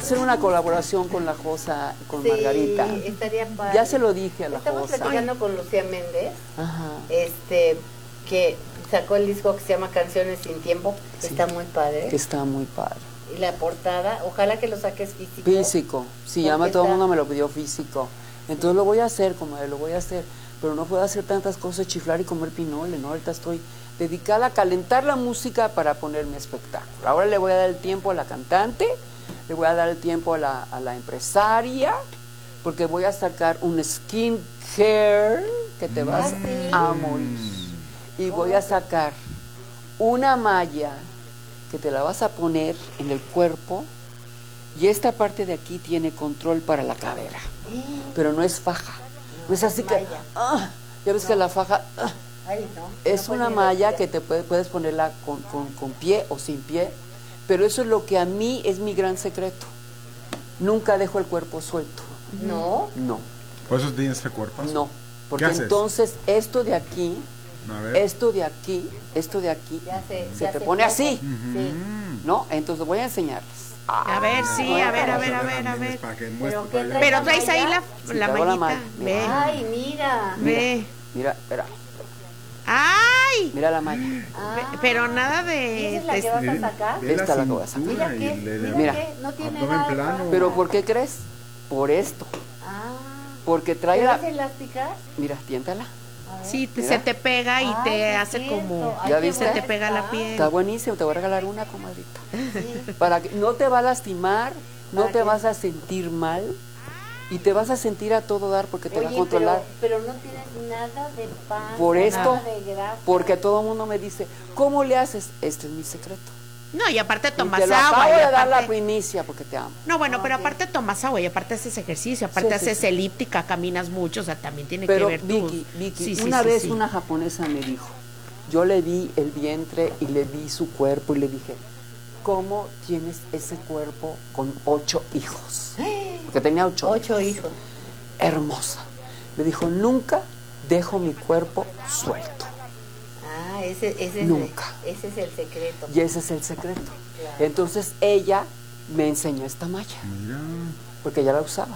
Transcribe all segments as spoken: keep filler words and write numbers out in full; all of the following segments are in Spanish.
hacer una colaboración con la Josa, con sí, Margarita. Estaría padre. Ya se lo dije a la Estamos Josa. platicando con Lucía Méndez, Ajá. este, que sacó el disco que se llama Canciones sin Tiempo. Sí. Está muy padre. Que está muy padre. Y la portada, ojalá que lo saques físico. Físico, sí, ya me, todo el mundo me lo pidió físico. Entonces sí. Lo voy a hacer, comadre, lo voy a hacer. Pero no puedo hacer tantas cosas, chiflar y comer pinole, ¿no? Ahorita estoy dedicada a calentar la música para poner mi espectáculo. Ahora le voy a dar el tiempo a la cantante, le voy a dar el tiempo a la, a la empresaria, porque voy a sacar un skin care que te vas ¿Ah, sí? a morir. Y voy a sacar una malla que te la vas a poner en el cuerpo, y esta parte de aquí tiene control para la cadera, pero no es faja, no, no es así que ah, ya ves no. que la faja ah, Ay, no, es no una malla que te puede, puedes ponerla con, con, con pie o sin pie, pero eso es lo que a mí es mi gran secreto, nunca dejo el cuerpo suelto. No, no. ¿Por eso tienes este cuerpo? No, porque entonces esto de aquí, esto de aquí, esto de aquí, sé, se te sé, pone así, sí. ¿no? Entonces voy a enseñarles. Ah, a ver, sí, a ver, a ver, a ver, a ver. Pero, Pero traes ahí la, sí, la mallita. La malla. Ve. Ay, mira. Ve. Mira, espera. ¡Ay! Mira la malla. Ah, pero nada de... ¿Esa es la que vas a sacar? Esta es la que voy a sacar. Mira que, mira, mira. que no tiene nada plano. ¿Pero por qué crees? Por esto. Ah. Porque trae ¿Te la... vas a elasticar? Mira, tiéntala. Sí, te, se te pega y te Ay, hace cierto. como... ¿Ya viste? Se te pega la piel. Está buenísimo, te voy a regalar una, comadrita. Sí. Para que no te va a lastimar, no te qué? vas a sentir mal y te vas a sentir a todo dar porque te Oye, va a controlar. Pero, pero no tienes nada de pan, Por esto, nada de grasa. Porque todo el mundo me dice, ¿cómo le haces? Este es mi secreto. No, y aparte tomas y te lo agua. Acabo y de aparte... dar la primicia porque te amo. No, bueno, okay. pero aparte tomas agua y aparte haces ejercicio, aparte sí, haces sí, elíptica, caminas mucho, o sea, también tiene pero, que ver Vicky, tú. Vicky, sí, una sí, vez sí, una japonesa me dijo, yo le vi el vientre y le vi su cuerpo y le dije, ¿cómo tienes ese cuerpo con ocho hijos? Porque tenía ocho, ocho hijos. Hermosa. Me dijo, nunca dejo mi cuerpo suelto. Ah, ese, ese, nunca. Es, ese es el secreto. Y ese es el secreto. Claro. Entonces ella me enseñó esta malla. Mira. Porque ella la usaba.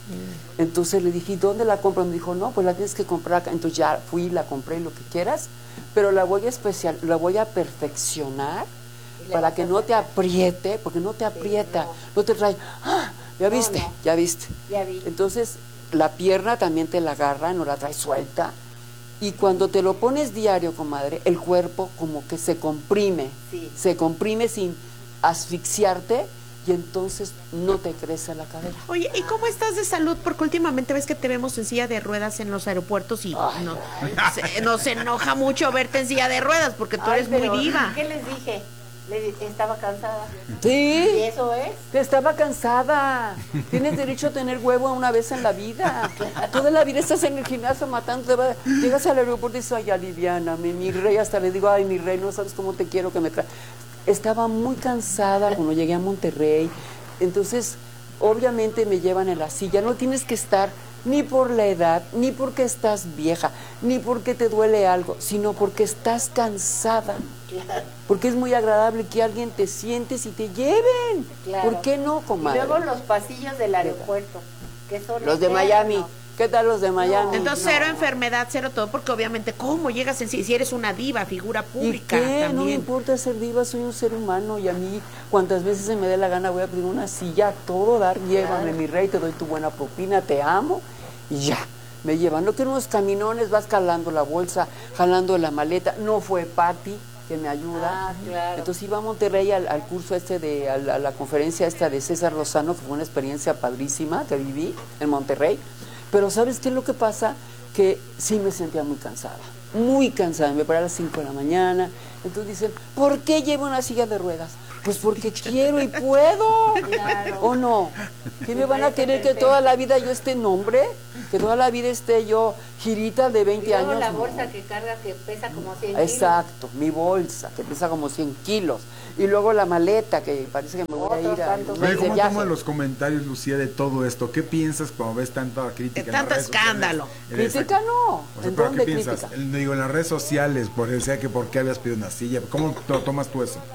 Mm. Entonces le dije, ¿dónde la compro? Me dijo, no, pues la tienes que comprar acá. Entonces ya fui, la compré, lo que quieras, pero la voy a especial, la voy a perfeccionar para que no te apriete, porque no te aprieta, sí, no. no te trae, ¡ah! ¿Ya viste? No, no. ¿Ya viste? Ya vi. Entonces la pierna también te la agarra, no la trae suelta. Y cuando te lo pones diario, comadre, el cuerpo como que se comprime, sí. se comprime sin asfixiarte y entonces no te crece la cadera. Oye, ¿y cómo estás de salud? Porque últimamente ves que te vemos en silla de ruedas en los aeropuertos y no, se, nos enoja mucho verte en silla de ruedas porque tú Ay, eres muy viva. ¿Qué les dije? Le, estaba cansada. Sí. ¿Y eso es? Que estaba cansada. Tienes derecho a tener huevo una vez en la vida. Claro. Toda la vida estás en el gimnasio matando. Llegas al aeropuerto y dices, ay, aliviáname, mi rey. Hasta le digo, ay, mi rey, no sabes cómo te quiero que me traes. Estaba muy cansada cuando llegué a Monterrey. Entonces, obviamente me llevan en la silla. No tienes que estar ni por la edad, ni porque estás vieja, ni porque te duele algo, sino porque estás cansada. Claro. Porque es muy agradable que alguien te sientes y te lleven. Claro. ¿Por qué no, comadre? Y luego los pasillos del aeropuerto, que son los de Miami. ¿Qué tal los de Miami? No, entonces no. Cero enfermedad, cero todo, porque obviamente, ¿cómo llegas en sí? Si eres una diva, figura pública. ¿Y qué? También. No me importa ser diva, soy un ser humano y a mí, cuantas veces se me dé la gana, voy a pedir una silla, todo dar, llévame, claro. Mi rey, te doy tu buena propina, te amo y ya. Me llevan. No quiero unos caminones, vas jalando la bolsa, jalando la maleta. No fue Patti que me ayuda. Ah, claro. Entonces iba a Monterrey al, al curso este de, a la, a la conferencia esta de César Lozano, que fue una experiencia padrísima que viví en Monterrey. Pero ¿sabes qué es lo que pasa? Que sí me sentía muy cansada, muy cansada. Me paré a las cinco de la mañana. Entonces dicen, ¿por qué llevo una silla de ruedas? Pues porque quiero y puedo. Claro. ¿O no? ¿Qué me van a querer que toda la vida yo esté en nombre? Que toda la vida esté yo girita de veinte y luego años. la bolsa no. Que carga que pesa como cien kilos. Exacto, mi bolsa que pesa como cien kilos. Y luego la maleta que parece que me voy Otros a ir a... Oye, ¿cómo tomas los comentarios, Lucía, de todo esto? ¿Qué piensas cuando ves tanta crítica? Tanto escándalo. ¿Crítica no? O sea, ¿En ¿pero dónde qué piensas? crítica? Digo, en las redes sociales, por decir que por qué habías pedido una silla. ¿Cómo lo tomas tú eso?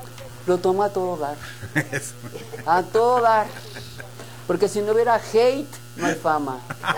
lo tomo a todo dar. Eso. A todo dar. Porque si no hubiera hate, no hay fama.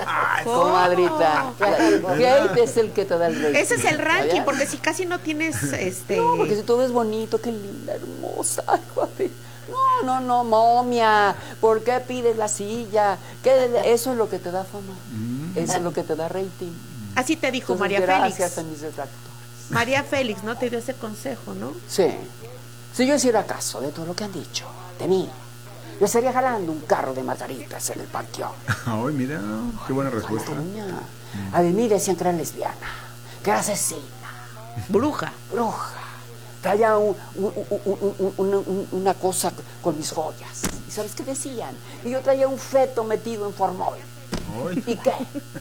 Comadrita. Hate es el que te da el rating. Ese es el ranking, ¿Sabías? porque si casi no tienes este No, porque si todo es bonito, qué linda, hermosa. Ay, guapi. No, no, no, momia. ¿Por qué pides la silla? ¿Qué? Eso es lo que te da fama. Eso es lo que te da rating. así te dijo Entonces, María gracias Félix. a mis detractores. María Félix, ¿no? Te dio ese consejo, ¿no? Sí. Si yo hiciera caso de todo lo que han dicho de mí, yo estaría jalando un carro de margaritas en el panteón. Ay, mira, qué buena respuesta. Doña, a de mí decían que era lesbiana, que era asesina, Bruja. bruja. Traía un- un- un- un- un- un- una cosa con mis joyas. ¿Y sabes qué decían? Y yo traía un feto metido en formol. Ay. ¿Y qué?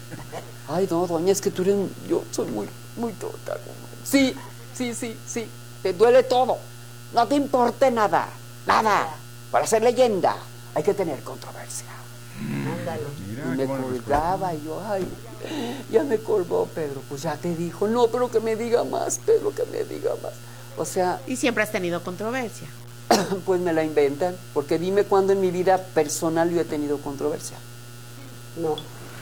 Ay, no, doña, es que tú eres... Yo soy muy, muy tonta. Sí, sí, sí, sí. Te duele todo. No te importe nada. Nada. Para ser leyenda hay que tener controversia. Ándale. Mira, Y qué me buena respuesta. colgaba y yo, ay, ya me colgó Pedro. Pues ya te dijo, no, pero que me diga más, Pedro, que me diga más. O sea, Y siempre has tenido controversia. pues me la inventan. Porque dime cuándo en mi vida personal yo he tenido controversia. No,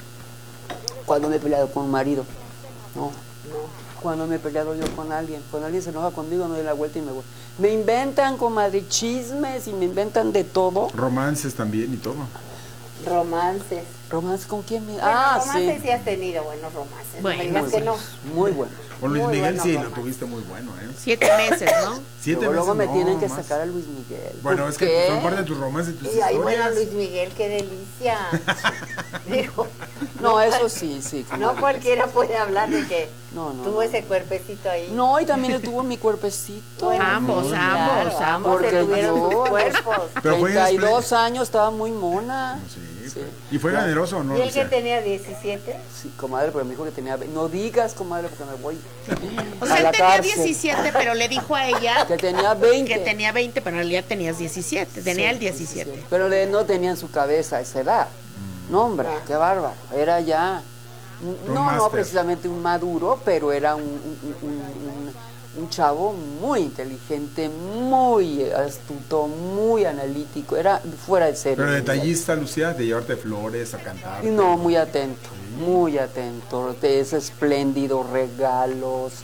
Cuando me he peleado con un marido. No. no. Cuando me he peleado yo con alguien. Cuando alguien se enoja conmigo, no doy la vuelta y me voy. Me inventan, comadre, chismes y me inventan de todo. Romances también y todo. Romances. ¿Romance con quién? Me... Bueno, ah, romances sí. sí has tenido buenos romances. Bueno, no me digas Muy que no. buenos, muy buenos. Con Luis Muy Miguel buenos sí, lo romances. tuviste muy bueno, ¿eh? Siete meses, ¿no? Siete luego, luego me veces, no, tienen que más. sacar a Luis Miguel. Bueno, ¿Por es que qué? son parte de tus romances, de tus Y ay, bueno, historias. Luis Miguel, qué delicia. Digo, No, eso sí, sí. no comadre. cualquiera puede hablar de que No, no, tuvo no. ese cuerpecito ahí. No, y también él tuvo mi cuerpecito. Bueno, Ambos, sí, ambos, claro, ambos. Porque Porque tuvieron yo- sus cuerpos. Pero fue treinta y dos después- años, estaba muy mona. Sí, Sí. fue- ¿Y fue generoso o no? ¿Y él que Lucía? tenía diecisiete? Sí, comadre, pero me dijo que tenía... ve- No digas, comadre, porque me voy O a sea, él la tenía cárcel. diecisiete, pero le dijo a ella Que tenía veinte. que tenía veinte, pero en realidad tenías diecisiete. Tenía el diecisiete. Pero le- no tenía en su cabeza esa edad. No, hombre, Ah. qué bárbaro. Era ya... Un No, no máster. precisamente un maduro, pero era un, un- un- un- un chavo muy inteligente, muy astuto, muy analítico. Era fuera de serie. Pero detallista, Lucía, de llevarte flores a cantar. Y no, muy atento, muy atento. De ese espléndido, regalos,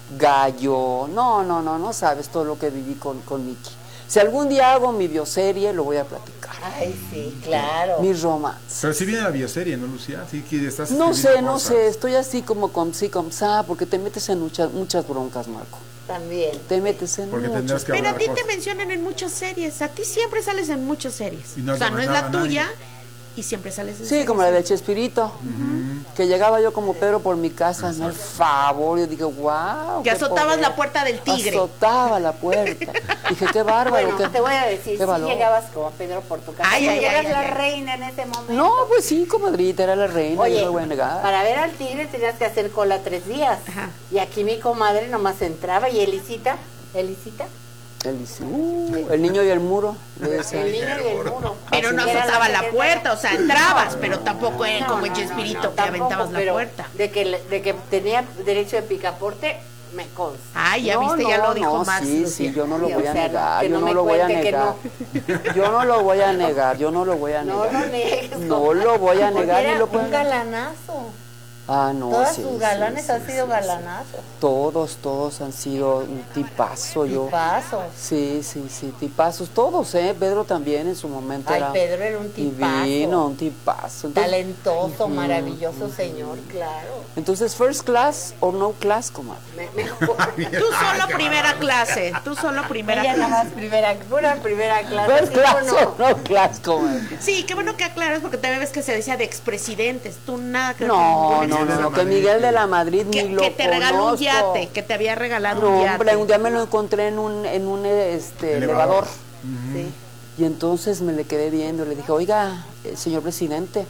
gallo. No, no, no, no sabes todo lo que viví con, con Miki. Si algún día hago mi bioserie, lo voy a platicar. Ay, sí, claro. Mis romances. Pero sí viene la bioserie, ¿no, Lucía? Sí que estás No escribiendo sé, no cosas. sé, estoy así como con sí, como sa, porque te metes en muchas, muchas broncas, Marco. También. Te metes en Porque muchas. tendrás que Pero a hablar ti te cosas. mencionan en muchas series. A ti siempre sales en muchas series. Y no o sea, te no es mandaba la nadie. tuya y siempre sales en Sí, series. como la de Chespirito, que llegaba yo como Pedro por mi casa, hazme el favor, yo dije, wow. Que azotabas la puerta del tigre. Azotaba la puerta. Dije, qué bárbaro. Bueno, qué- te voy a decir, qué si valor. llegabas como Pedro por tu casa. Ay, Sí, ay, eras ay, la ay. reina en ese momento. No, pues sí, comadrita, era la reina, Oye, yo no voy a negar. para ver al tigre tenías que hacer cola tres días. Ajá. Y aquí mi comadre nomás entraba y Elisita, Elisita, Él dice, uh, el niño y el muro. le decía. el niño y el muro. Pero no Así era azotaba la secretaria. puerta, o sea, entrabas, pero tampoco era No, como en no, no, Chespirito no, que tampoco, aventabas la pero puerta. De que, le- de que tenía derecho de picaporte, me consta. Ay, ya No, viste, ya no, lo dijo no, Max. Sí, Lucía. sí, yo no lo Sí, voy o a sea, negar, que yo no no me lo voy a cuente que negar. Yo no lo voy a negar, yo no lo voy a No negar. lo niegues. No comadre. lo voy a Porque negar ni era lo puedo un negar. galanazo. Ah, no, Todas sí, sus sí, galanes sí, han sido sí, galanazos. Todos, todos han sido un tipazo, yo. Tipazos. Sí, sí, sí, tipazos, todos, ¿eh? Pedro también en su momento Ay, era Pedro era un tipazo. divino, un tipazo. Entonces, Talentoso, Ujú, maravilloso señor, claro. entonces, first class o no class, comadre. Me- mejor. Tú solo primera clase, tú solo primera Ella nada clase. más primera, pura primera clase. First ¿sí class o o no class, comadre. Sí, qué bueno que aclaras porque también ves que se decía de expresidentes. Tú nada que ver No, con no, ningún no, de no, la que Madrid, Miguel de que- la Madrid ni Que, lo que te regaló un conozco. yate, que te había regalado un No, yate. hombre, un día me lo encontré en un, en un este, elevador. Elevador. Sí. Y entonces me le quedé viendo, le dije, oiga, eh, señor presidente,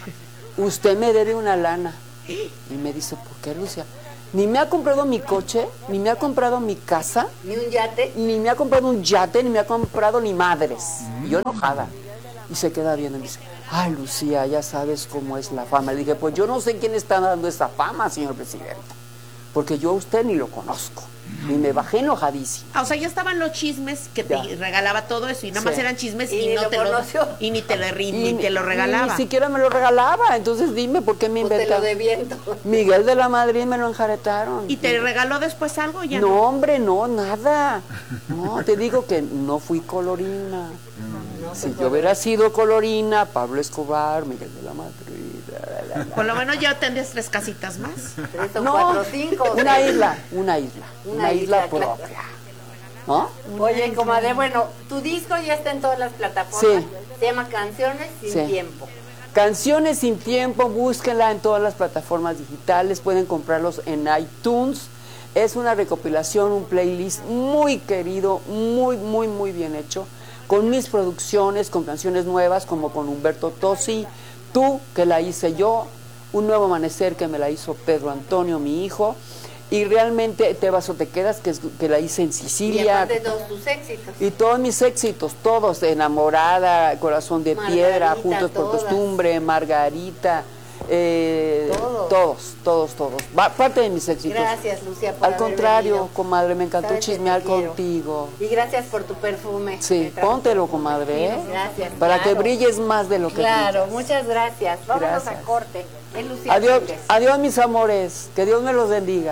usted me debe una lana. Y me dice, ¿por qué, Lucia? Ni me ha comprado mi coche, ni me ha comprado mi casa, Ni un yate. ni me ha comprado un yate, ni me ha comprado ni madres. Y yo enojada. Y se queda viendo y me dice, ay, Lucía, ya sabes cómo es la fama. Le dije, pues yo no sé quién está dando esa fama, señor presidente, porque yo a usted ni lo conozco. Y me bajé enojadísima. Ah, o sea, ya estaban los chismes que te Ya. regalaba todo eso y nada más Sí. eran chismes y, Y ni no lo te lo conoció. y ni te lo, ri- Y ni te lo Ni regalaba. siquiera me lo regalaba. Entonces dime por qué me Pues te lo inventaron. de viento. Miguel de la Madrid me lo enjaretaron. ¿Y te regaló después algo? Ya No, no. hombre, no, nada. No, te digo que no fui colorina. No, Si pues, yo hubiera sido colorina, Pablo Escobar, Miguel de la Madrid. la, la, la. Por lo menos ya tendrías tres casitas más. tres o No, cuatro, cinco. una isla, una isla, Una una, isla, isla, claro. propia. ¿No? Oye, comadre, bueno, tu disco ya está en todas las plataformas. Sí. Se llama Canciones sin Sí. tiempo. Canciones sin tiempo, búsquenla en todas las plataformas digitales, pueden comprarlos en iTunes. Es una recopilación, un playlist muy querido, muy, muy, muy bien hecho, con mis producciones, con canciones nuevas, como con Humberto Tosi, Tú, que la hice yo, Un Nuevo Amanecer, que me la hizo Pedro Antonio, mi hijo, y realmente Te vas o te quedas, que, es, que la hice en Y Sicilia. aparte todos tus éxitos. Y todos mis éxitos, todos, Enamorada, Corazón de Piedra, Margarita, Juntos por todas. Costumbre, Margarita, eh, Todo. todos, todos, todos. Va- parte de mis éxitos. Gracias, Lucía, por Al haber contrario, venido. comadre, me encantó Sabes que te chismear quiero. contigo. Y gracias por tu perfume. Sí, Me trajo póntelo, tu comadre, ¿eh? perfume. Gracias. Para que claro. brilles más de lo que Claro, brillas. muchas gracias. Vámonos Gracias. a corte. Es Lucía Adiós, Pérez. adiós, mis amores. Que Dios me los bendiga.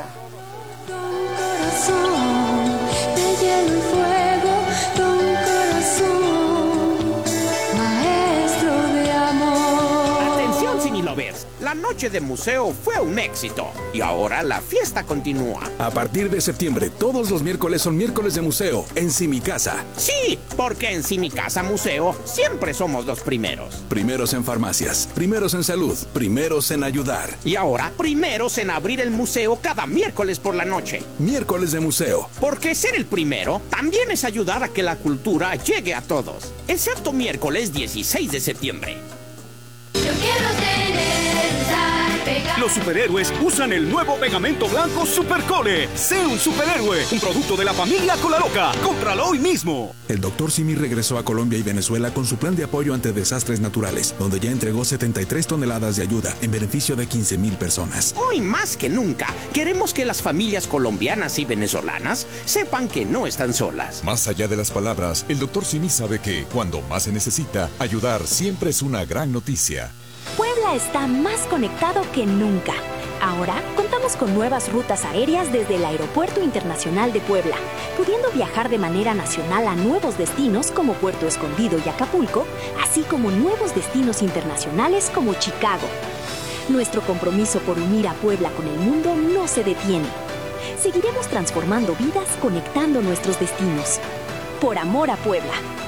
Corazón de hielo y fuego, don corazón, maestro de amor. Atención, Cinelovers. La noche de museo fue un éxito y ahora la fiesta continúa. A partir de septiembre, todos los miércoles son miércoles de museo en Simicasa. Sí, porque en Simicasa Museo siempre somos los primeros. Primeros en farmacias, primeros en salud, primeros en ayudar. Y ahora, primeros en abrir el museo cada miércoles por la noche. Miércoles de museo. Porque ser el primero también es ayudar a que la cultura llegue a todos. Excepto miércoles dieciséis de septiembre. Yo quiero tener sal pegada. Los superhéroes usan el nuevo pegamento blanco Supercole. Sé un superhéroe, un producto de la familia Colaroca. Cómpralo hoy mismo. El doctor Simi regresó a Colombia y Venezuela con su plan de apoyo ante desastres naturales, donde ya entregó setenta y tres toneladas de ayuda en beneficio de quince mil personas. Hoy más que nunca, queremos que las familias colombianas y venezolanas sepan que no están solas. Más allá de las palabras, el doctor Simi sabe que, cuando más se necesita, ayudar siempre es una gran noticia. Puebla está más conectado que nunca. Ahora contamos con nuevas rutas aéreas desde el Aeropuerto Internacional de Puebla, pudiendo viajar de manera nacional a nuevos destinos como Puerto Escondido y Acapulco, así como nuevos destinos internacionales como Chicago. Nuestro compromiso por unir a Puebla con el mundo no se detiene. Seguiremos transformando vidas conectando nuestros destinos. Por amor a Puebla.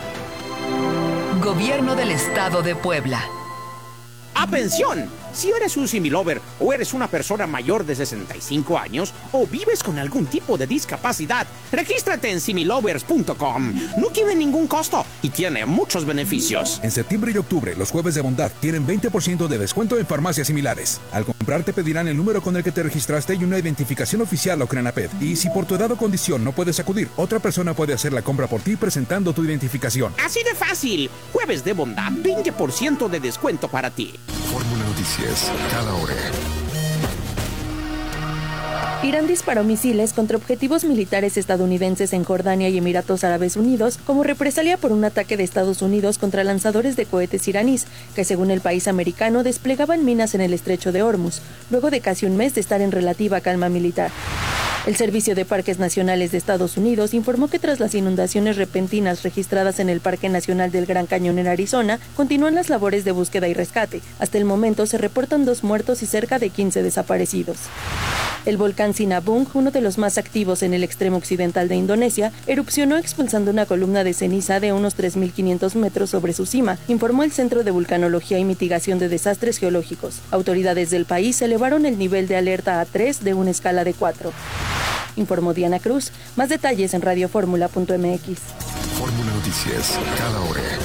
Gobierno del Estado de Puebla. ¡Atención! Si eres un similover o eres una persona mayor de sesenta y cinco años o vives con algún tipo de discapacidad, regístrate en similovers punto com. No tiene ningún costo y tiene muchos beneficios. En septiembre y octubre, los jueves de bondad tienen veinte por ciento de descuento en farmacias similares. Al comprar te pedirán el número con el que te registraste y una identificación oficial o CRENAPED. Y si por tu edad o condición no puedes acudir, otra persona puede hacer la compra por ti presentando tu identificación. Así de fácil. Jueves de bondad, veinte por ciento de descuento para ti. Fórmula Noticias, cada hora. Irán disparó misiles contra objetivos militares estadounidenses en Jordania y Emiratos Árabes Unidos como represalia por un ataque de Estados Unidos contra lanzadores de cohetes iraníes, que según el país americano desplegaban minas en el estrecho de Hormuz, luego de casi un mes de estar en relativa calma militar. El Servicio de Parques Nacionales de Estados Unidos informó que tras las inundaciones repentinas registradas en el Parque Nacional del Gran Cañón en Arizona, continúan las labores de búsqueda y rescate. Hasta el momento se reportan dos muertos y cerca de quince desaparecidos. El volcán Sinabung, uno de los más activos en el extremo occidental de Indonesia, erupcionó expulsando una columna de ceniza de unos tres mil quinientos metros sobre su cima, informó el Centro de Vulcanología y Mitigación de Desastres Geológicos. Autoridades del país elevaron el nivel de alerta a tres de una escala de cuatro. Informó Diana Cruz. Más detalles en radio fórmula punto m x. Fórmula Noticias, cada hora.